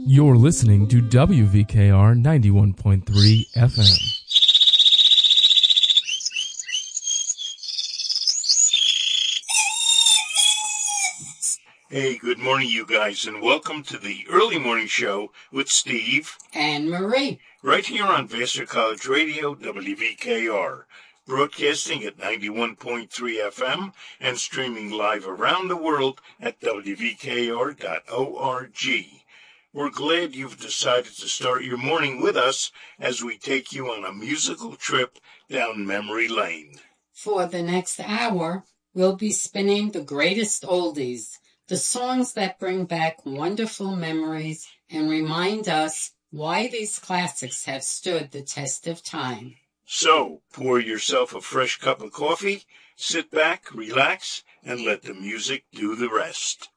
You're listening to WVKR 91.3 FM. Hey, good morning, you guys, and welcome to the early morning show with Steve and Marie, right here on Vassar College Radio, WVKR, broadcasting at 91.3 FM and streaming live around the world at WVKR.org. We're glad you've decided to start your morning with us as we take you on a musical trip down memory lane. For the next hour, we'll be spinning the greatest oldies, the songs that bring back wonderful memories and remind us why these classics have stood the test of time. So, pour yourself a fresh cup of coffee, sit back, relax, and let the music do the rest.